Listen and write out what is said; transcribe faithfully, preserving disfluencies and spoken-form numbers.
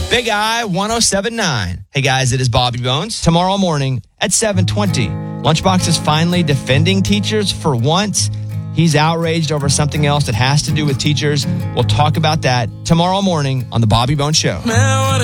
Big I one oh seven point nine. Hey guys, it is Bobby Bones. Tomorrow morning at seven twenty, Lunchbox is finally defending teachers for once. He's outraged over something else that has to do with teachers. We'll talk about that tomorrow morning on the Bobby Bones Show. Man,